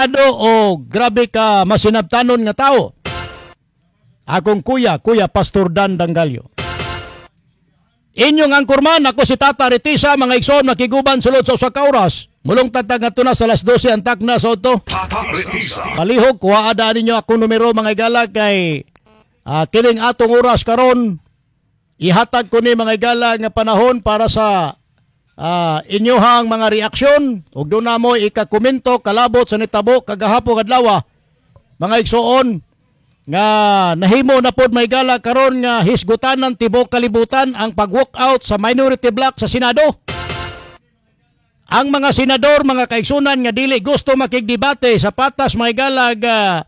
Senado o grabe ka masinabtanon nga tao? Akong kuya Pastor Dan Dangalyo. Inyong angkurman, ako si Tata Retisa, mga igsoon, makiguban sulod sa usa ka oras. Mulong tatag nga na sa alas 12 ang takna sa auto. Tata Retisa. Palihog, kuhaadaan ninyo ako numero mga igala kay kining atong oras karon. Ihatag ko ni mga igala nga panahon para sa inyohang mga reaksyon. Ug doon na mo ikakomento, kalabot sa nitabo, kagahapo kadlawa. Mga igsoon, nga nahimo na pod may gala karon nga hisgutan ng tibok kalibutan ang pag-walk out sa minority block sa Senado. Ang mga senador, mga kaigsunan nga dili gusto makigdebate sa patas may galag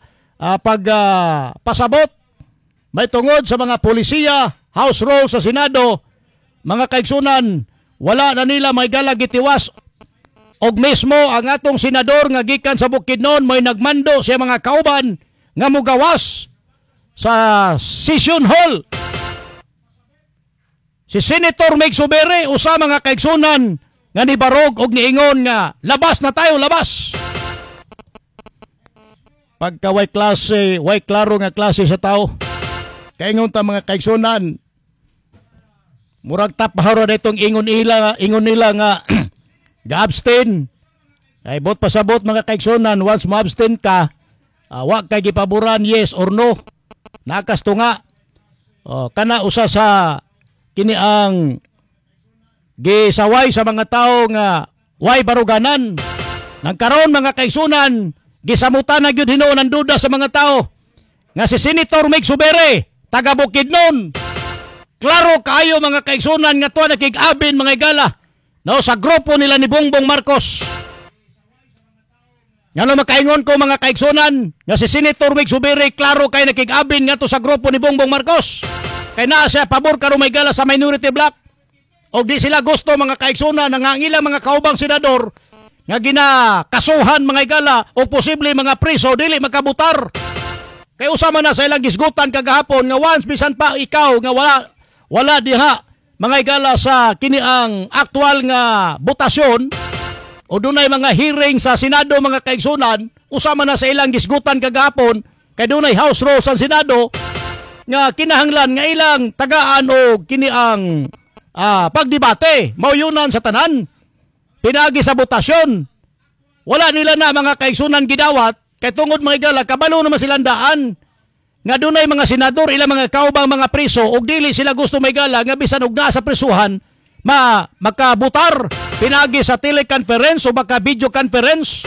pasabot may tungod sa mga polisiya, house rules sa Senado, mga kaigsunan, wala na nila may galag gitiwas. Og mismo ang atong senador nga gikan sa Bukidnon may nagmando sa mga kauban nga mugawas sa session hall. Si Senator Mig Subiri usa mga kaigsunan nga nibarog og niingon nga labas na tayo, labas. Pagka way klase, way klaro nga klase sa tao. Kaingon ta mga kaigsunan, murag tapaharo na itong ingon nila nga ga-abstain. Ay bot pasabot mga kaigsunan, once mo-abstain ka, wa kay gipaboran yes or no. Nakasto nga. Kana usa sa kini ang gisaway sa mga tao nga way baruganan. Nagkaroon mga kaigsunan, gisamutan na gyud hinuon ang duda sa mga tao nga si Senator Mig Subiri, taga Bukidnon. Klaro kaayo mga kaigsunan nga tuwa nakig-abin mga igala no, sa grupo nila ni Bongbong Marcos. Ngano makaingon ko mga kaigsunan nga si Senator Mig Subiri klaro kay nakig-abin nga to sa grupo ni Bongbong Marcos. Kay naa siya pabor karon may gala sa minority block. O di sila gusto mga kaigsunan nga ang ilang mga kaubang senador nga ginakasuhan mga igala o posible mga priso dili makabutar. Kay usama na sa ilang gisgutan kagahapon nga once bisan pa ikaw nga wala diha mga igala sa kini ang aktual nga botasyon o dunay mga hearing sa Senado mga kaigsunan, usama na sa ilang gisgutan kagahapon kay dunay house rules sa Senado nga kinahanglan nga ilang tagaan o kini ang pagdebate mauyunan sa tanan pinagi sa botasyon. Wala nila na mga kaigsunan gidawat kay tungod mga igala kabalo naman silang daan nga dunay mga senador ilang mga kaubang mga priso ug dili sila gusto may gala nga bisan og naa sa prisuhan makabutar pinagi sa teleconference o baka video conference.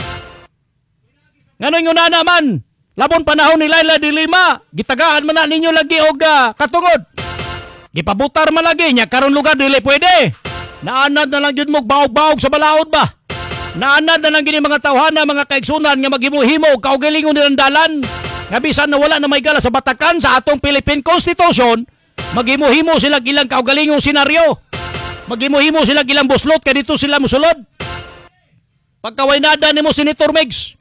Ngano yun na naman labon panahon ni Laila de Lima gitagaan man na ninyo lagi og katungod gipabutar man lagi nya karon lugar dili pwede. Naanad na lang jud mo baog-baog sa balaod ba. Naanad na lang gini mga tawhana mga kaigsunan nga maghimuhimo og kaugalingon nilang dalan nga bisan na wala na may gala sa batakan sa atong Philippine Constitution, maghimuhimo sila ilang kaugalingong senaryo. Maghimuhimo sila ilang buslot kay dito sila musulod. Pagkaway nada nimo Senator Migs.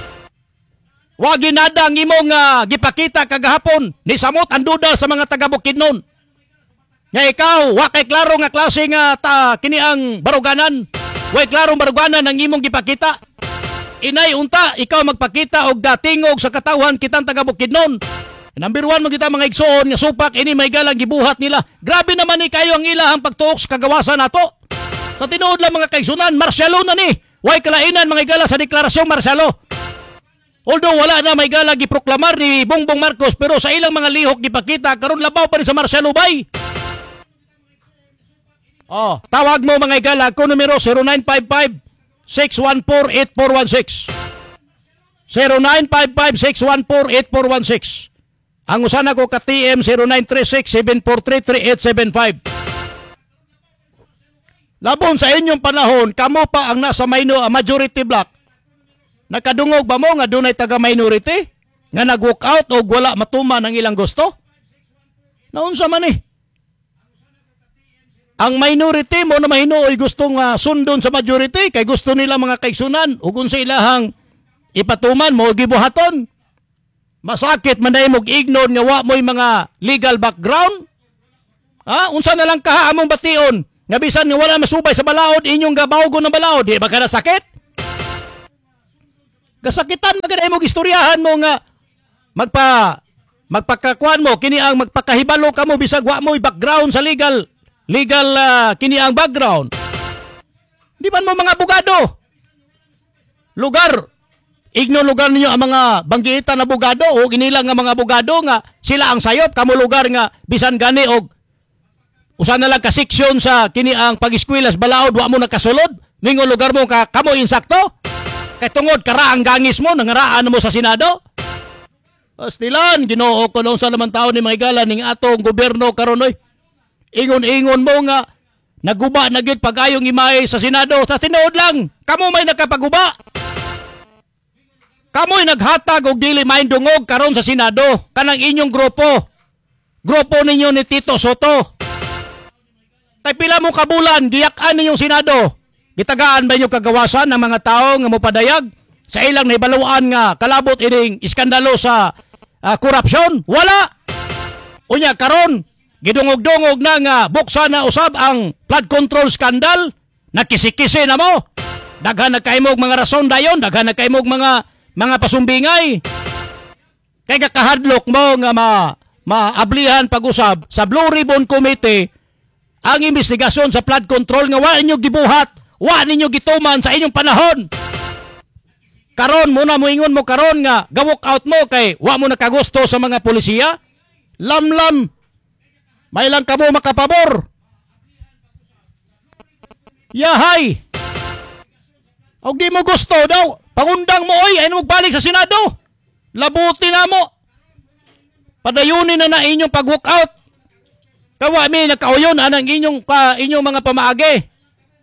Wa ginada ang imong gipakita kagahapon ni samot ang duda sa mga taga Bukidnon. Nga ikaw wa kay klaro nga klase nga kini ang baruganan. Way klarong baruganan ang imong gipakita. Inay unta ikaw magpakita og datingog sa katawhan kitang taga Bukidnon. Number 1 mo kita mga igsoon nga supak ini may galang gibuhat nila. Grabe naman ni kayo ang ilahang pagtuok sa kagawasan nato. Sa tinuod lang mga kaigsunan, marsyalo na ni. Way kalainan mga igala sa deklarasyong marsyalo. Although wala na may gala giproklamar ni Bongbong Marcos pero sa ilang mga lihok gipakita karon labaw pa rin sa marsyalo bay. Tawag mo mga igala ko numero 0955-614-8416. 0955-614-8416. Ang usana ko ka-TM 0936-743-3875. Labon sa inyong panahon, kamo pa ang nasa majority block. Nakadungog ba mo nga dunay taga-minority? Nga nag-walk out o wala matuman ang ilang gusto? Naunsa man eh. Ang minority mo na mahinuoy gustong sundon sa majority kay gusto nila mga kaigsunan ug unsa ilahang ipatuman mo gibuhaton. Masakit man dahil mong ignore nga wa mo'y mga legal background. Unsa na lang kaha among bation nga bisan nga wala masubay sa balaod inyong gabawgon ng balaod di ba kada sakit? Kasakitan magana mo gistoryahan mo nga magpakakuan mo kini ang magpakahibalo kamo bisag wa mo background sa legal kini ang background. Di man mo mga abogado. Lugar lugar ninyo ang mga banggitan na abogado o inilang nga mga abogado nga sila ang sayop kamo lugar nga bisan gani og usa na lang ka seksyon sa kini ang pag-eskwela sa balaod wa mo nakasulod ningon lugar mo kamo insakto. Kay tungod karaang gangis mo, nangaraan mo sa Senado. Pastilan, Ginoo ko noon sa naman tao ni mga igala ning atong gobyerno karon oy. Ingon-ingon mo nga naguba na gid pagayong imay sa Senado. Sa tinuod lang, kamo may nakapaguba. Kamo'y naghatag og dili maindungog karon sa Senado kanang inyong grupo. Grupo ninyo ni Tito Soto. Kay pila mo kabulan giyak-an ninyong Senado. Gitagaan ba inyo kagawasan ng mga tao nga mopadayag sa ilang naibaluan nga kalabot ining iskandalo sa korupsyon? Wala! Unya karon gidungog-dungog na nga buksa na usab ang flood control scandal, nakisi-kisi na mo. Daghan na kaimog mga rason dayon, daghan na kaimog mga pasumbingay. Kay kakahadlok mo nga maablihan pag-usab sa Blue Ribbon Committee ang investigasyon sa flood control nga wa inyo gibuhat. Wa ninyo gituman sa inyong panahon. Karon muna moingon mo karon nga gawok out mo kay wa mo nakagusto sa mga polisiya. Lamlam. May lang kamo makapabor. Yahay. Og di mo gusto daw. Pangundang mo oy ay magbalik sa Senado. Labuti na mo. Padayunin na inyong pag-walk out. Kawa mi nakauyon anang inyong mga pamaagi.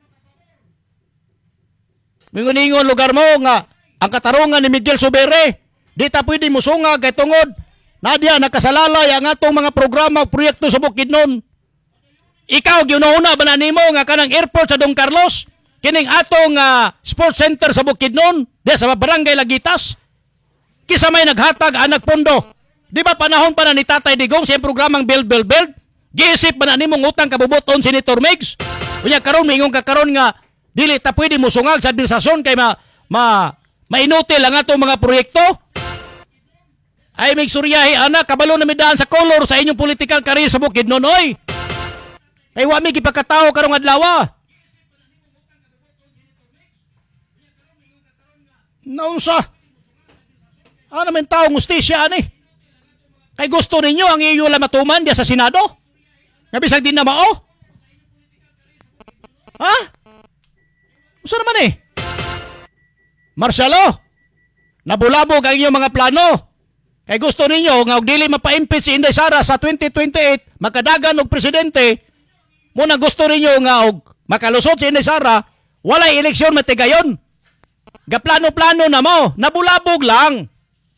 Mingon-ingon lugar mo nga ang katarungan ni Miguel Zubiri di ta pwede mo sunga kay tungod nadya nakasalalay ang atong mga programa o proyekto sa Bukidnon. Ikaw giunahuna ba na nimo nga kanang airport sa Don Carlos kining atong sports center sa Bukidnon di sa barangay Lagitas kisa may naghatag anak pondo. Di ba panahon pa na ni Tatay Digong sa programang Build giisip ba na nimong utang kabubuton Senator Migs unya karon mingon ka karon nga dili ta pwede mo sungag sa administrasyon kay mainutil ang atong mga proyekto. Ay may suryahi ana kabalo na midaan sa color sa inyong political career sa Bukidnon oy. Ay wa mi gipakatawo karong adlaw. Naunsa? Ano man taong ustisya ani? Kay gusto ninyo ang iyo la matuman diya sa Senado? Nga bisag din na mao? Ha? Saan naman Marcelo, nabulabog ang inyong mga plano. Kay gusto ninyo nga og dili mapa-impeach si Inday Sara sa 2028, makadagan og presidente, muna gusto ninyo nga og makalusot si Inday Sara, walay eleksyon matigayon. Gaplano-plano na mo, nabulabog lang.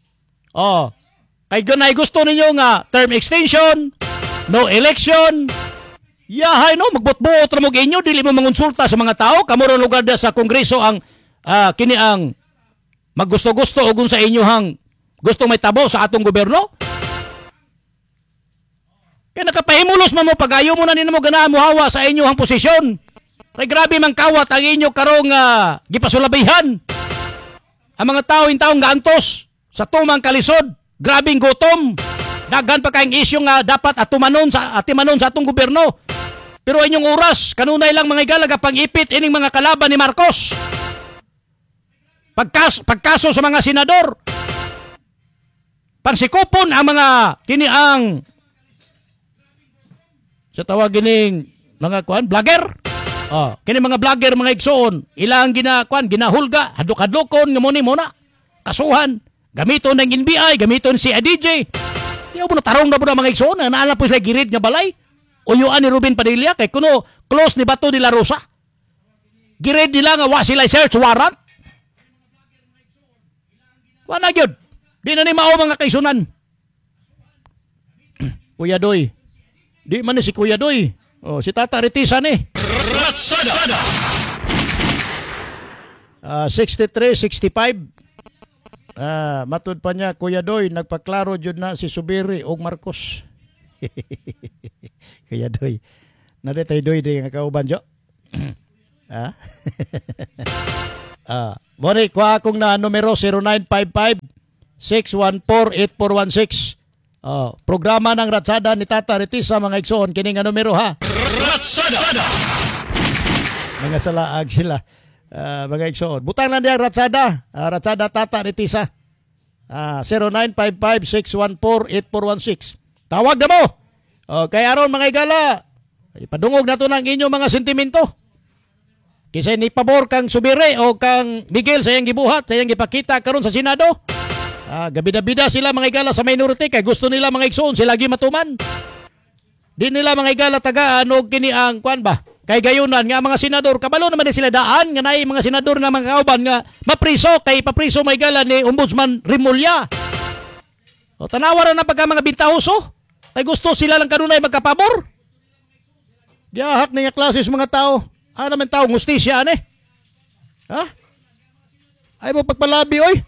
Kay ganay gusto ninyo nga term extension, no election, yahay no, magbot-buot ra mo inyo, dili mo mangonsulta sa mga tao, kamuro lugar da sa Kongreso ang kini ang maggusto-gusto o sa inyohang gusto may tabo sa atong gobyerno. Kaya nakapahimulos mo pag-ayo mo na nino mo ganahan mo hawa sa inyohang posisyon. Kay grabe man kawat ang inyo karong gipasulabihan. Ang mga tao taong gaantos sa tumang kalisod, grabing gutom. Daghan pa kayong isyu nga dapat atimanon sa atong gobyerno. Pero inyong oras, kanunay lang mga igalaga pang-ipit ining mga kalaban ni Marcos. Pagkaso sa mga senador. Pansikupon ang mga kini ang sa tawag gining mga vlogger. Kini mga vlogger mga igsoon, ilang ginahulga, hadlok-hadlokon nga muna. Kasuhan, gamiton ng NBI, gamiton si ADJ. Di mo na tarong na po mga igsoon, naala po sila girid nga balay. Uyuan ni Ruben Padilla kay kuno close ni Bato de la Rosa. Gired nila nga wa sila search warrant. Wa na gyud. Di na ni mao mga kaisunan. Kuya Doy. Di man ni si Kuya Doy. Si Tata Retisan 63-65. Matud pa niya, Kuya Doy, nagpaklaro jud na si Zubiri og Marcos. Kuya Doy. Naritay Doy di nga kauban jo. Mori, kuha akong na numero 0955-614-8416. Programa ng Ratsada ni Tata Retisa, mga igsoon. Kini nga numero ha. Ratsada! Mga salaag sila. Mga igsoon. Butang lang niya Ratsada. Ratsada Tata Retisa. 0955-614-8416. Tawag na mo. Kaya aron mga igala, ipadungog na to ng inyong mga sentimento. Kasi ni pabor kang Subire o kang Miguel sa iyang gibuhat, sa iyang gipakita karon sa Senado. Gabida-bida sila mga igala sa minority kay gusto nila mga igsoon sila gi matuman. Di nila mga igala tagaan og kini ang kwan ba? Kay gayunan nga mga senador kabalo naman din sila daan nga naay mga senador na mga kauban nga mapriso kay papriso mga igala ni Ombudsman Rimulya. O tanawa ra na pagka mga bintahoso. Kay gusto sila lang kanunay magkapabor. Giyahak niya klases mga tao. Ano naman tao, ngustisya, ane? Ha? Ay mo pagpalabi, oy.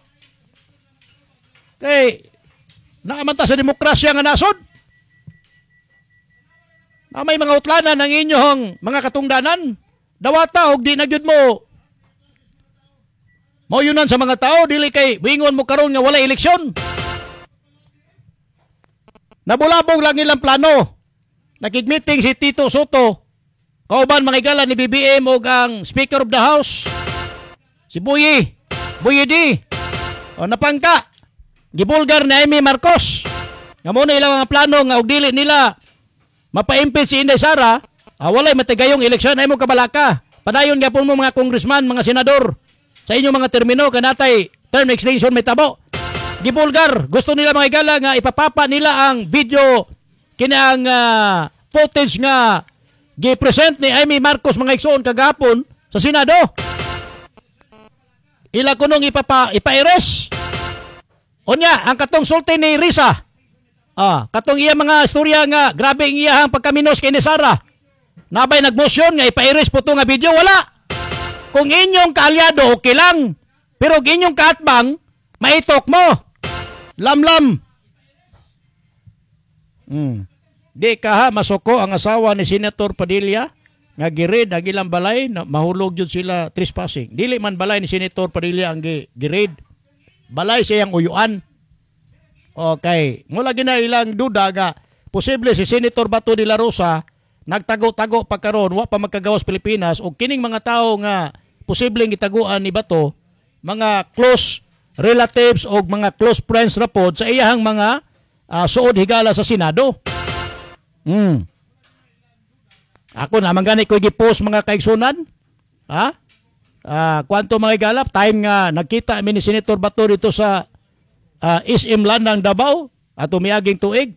Kay, nakamanta sa demokrasya nga nasod. Na may mga utlanan ng inyong mga katungdanan. Dawata, og di na gyud mo. Yunan sa mga tao, dili kay wingon mo karon nga wala eleksyon. Nabulabog lang ilang plano. Nakig-meeting si Tito Soto. Kauban mga igala ni BBM o ang Speaker of the House, si Buyi D. O napangka, gibulgar ni Amy Marcos. Nga muna ilang mga plano nga og dili nila mapa-impeach si Inday Sara, walay matigayong eleksyon ay mo kabalaka. Padayon gyapon mo mga congressman, mga senador sa inyong mga termino kanatay term extension may tabo. Gibulgar, gusto nila mga igala nga ipapapa nila ang video kina ang footage nga gi-present ni Amy Marcos mga igsoon kagapon sa Senado. Ila kunong ipa-erase. Onya, ang katong sulti ni Risa. Katong iya mga istorya nga grabe ang iyahang pagkaminos kay ni Sara. Nabay nagmotion nga ipa-erase po to nga video, wala. Kung inyong kaalyado okay lang. Pero kung inyong kaatbang maitok mo. Lamlam. Di ka ha, masuko ang asawa ni Senator Padilla nga girid ang ilang balay na mahulog yun sila trespassing. Dili man balay ni Senator Padilla ang girid. Balay siyang uyuan. Okay. Mula gina ilang duda nga posible si Senator Bato de la Rosa nagtago-tago pagkaron wa pa magkagawas Pilipinas o kining mga tao nga posibleng gitaguan ni Bato mga close relatives o mga close friends ra pod sa iyahang mga suod higala sa Senado. Ako naman gani ko gi-post mga kaigsunan. Kwanto mga igalap, time nga nagkita mi ni Senator Bato dito sa SM Landang Davao at umiaging tuig.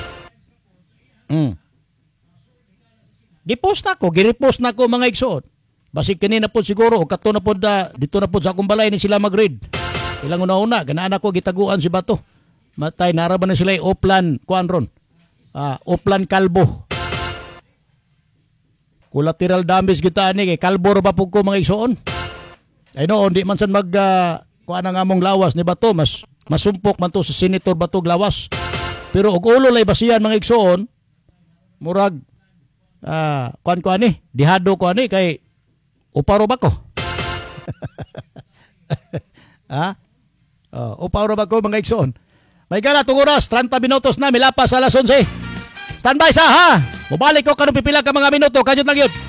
Gi-post na ko, gi-repost na ko mga igsuon. Basig kanina po siguro o kato na po dito na po sa akong balay ni sila mag-read. Ilang una-una, ganaan ako gitaguan si Bato. Matay, naraban na sila Oplan, kuan ron. Oplan Kalbo. Collateral damage kita ani kay kalbo ra ba pug ko mga igsoon. Ay noon di man san mag kuan nga among lawas ni Bato, mas masumpok man to sa Senator Bato lawas. Pero og ulo lay basihan mga igsoon, murag kuan ko ani, dihado ko ani kay uparo ba ko. Uparo ba ko mga igsoon. May gala tung oras, 30 minutos na, milapas alas 11. Standby sa ha. Mubalik ko kanong pipila ka mga minuto. Kajut lang yun.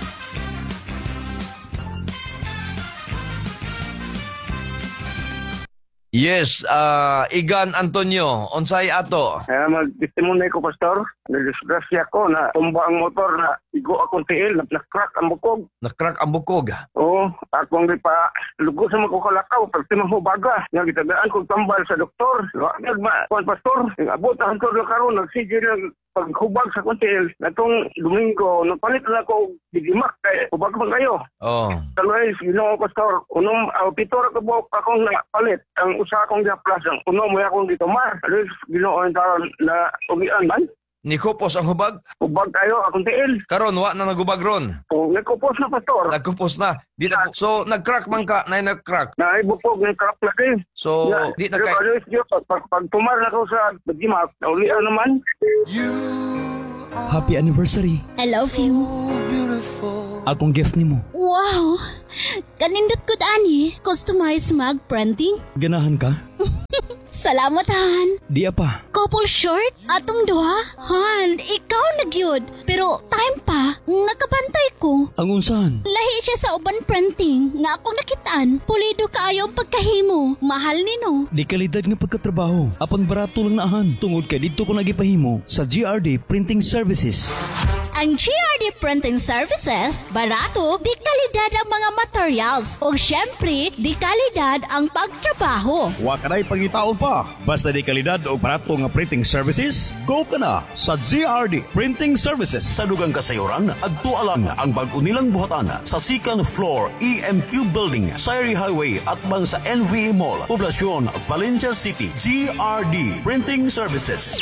Yes, Igan Antonio, unsay ato? Mag-testimonay ko, Pastor. Nagdisgrasya ko na tumba ang motor na igo akong tiil, na-crack ang bukog. Na-crack ang bukog? Oo, akong di pa lugo sa mga kukalakaw. Pag timahubaga, nagitadaan kong tambal sa doktor. Kuan, Pastor, abot ang doktor na karon, nagsigil ng paghubag sa kuntil. Natong Domingo, napalit na ako digimak kay hubag man kayo. Talway, Pastor, unong pitor ka buhok akong napalit. Ang usa akong diaplas, ang uno mo akong gitumar. Alis, Ginoo na ugian man. Nikupos ang hubag? Hubag kayo, akong tiil. Karon, wa na nagubag ron? O, nagkupos na, Pastor. Nagkupos na. Di na, so, nag-crack man ka, na nag-crack? Naibupog, nag-crack lagi. So, di na kay... Pag tumar na ko sa digimak, naulian naman. Happy anniversary. I love you. Akong gift nimo. Wow! Kanindot ko ani. Customize mag printing. Ganahan ka? Salamat, Han. Di apa. Couple short? Atong duha? Han, ikaw nagyod. Pero time pa, nakabantay ko. Ang unsahan? Lahi siya sa uban printing nga akong nakitaan. Pulido kaayo ang pagkahimo. Mahal nino. Di kalidad nga pagkatrabaho. Apan barato lang naahan. Tungod kay dito ko nagipahimo sa GRD Printing Services. Ang GRD Printing Services, barato, di kalidad ang mga materials. O syempre, di kalidad ang pagtrabaho. Wa ka na'y pangitaon pa. Basta di kalidad o barato nga printing services, go ka na sa GRD Printing Services. Sa dugang kasayuran, agtualang ang bag-o nilang buhatan sa second floor EMQ Building, Sayri Highway at bang sa NVE Mall, Poblacion, Valencia City. GRD Printing Services.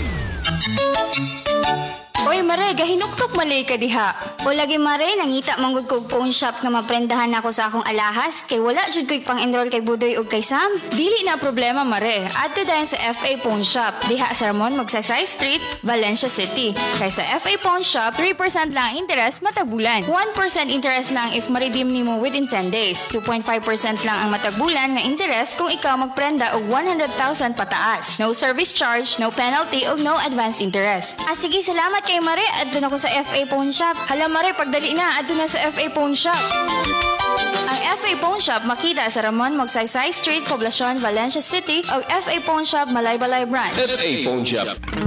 Oy, Mare, gahinuktok malay ka diha. O lagi Mare, nangita manggod kog phone shop nga maprendahan ako sa akong alahas kay wala jud ko'y pang-enroll kay Budoy ug kay Sam. Dili na problema, Mare. Adto dayon sa FA Pawn Shop. Diha sa Ramon, Magsaysay Street, Valencia City. Kay sa FA Pawn Shop, 3% lang ang interest matag bulan. 1% interest lang if ma-redeem nimo within 10 days. 2.5% lang ang matag bulan nga interest kung ikaw magprenda og 100,000 pataas. No service charge, no penalty ug no advance interest. Sige, salamat kay Mare. Adto na ko sa FA Pawn Shop. Hala, Mare, pagdali na, adto na sa FA Pawn Shop. Ang FA Pawn Shop makita sa Ramon, Magsaysay Street, Poblacion, Valencia City o FA Pawn Shop, Malaybalay Branch. FA Pawn Shop.